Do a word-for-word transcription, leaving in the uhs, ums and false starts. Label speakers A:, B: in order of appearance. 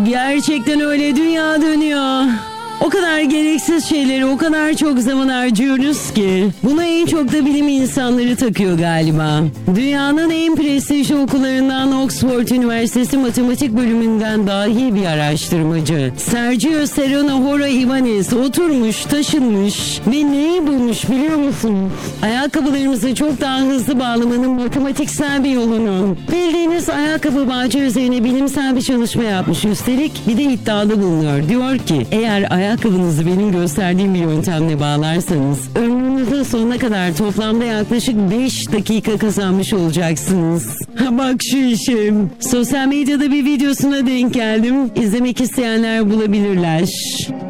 A: Gerçekten öyle, dünya dönüyor. O kadar gereksiz şeyleri o kadar çok zaman harcıyoruz ki. Buna en çok da bilim insanları takıyor galiba. Dünyanın en prestijli okullarından Oxford Üniversitesi Matematik Bölümünden dahi bir araştırmacı Sergio Serrano Hora Ibanez oturmuş, taşınmış ve neyi bulmuş biliyor musun? Ayakkabılarımızı çok daha hızlı bağlamanın matematiksel bir yolunu. Bildiğiniz ayakkabı bağcı üzerine bilimsel bir çalışma yapmış. Üstelik bir de iddiada bulunuyor. Diyor ki eğer ayakkabı Ayakkabınızı benim gösterdiğim bir yöntemle bağlarsanız ömrünüzün sonuna kadar toplamda yaklaşık beş dakika kazanmış olacaksınız. Ha bak şu işim. Sosyal medyada bir videosuna denk geldim. İzlemek isteyenler bulabilirler.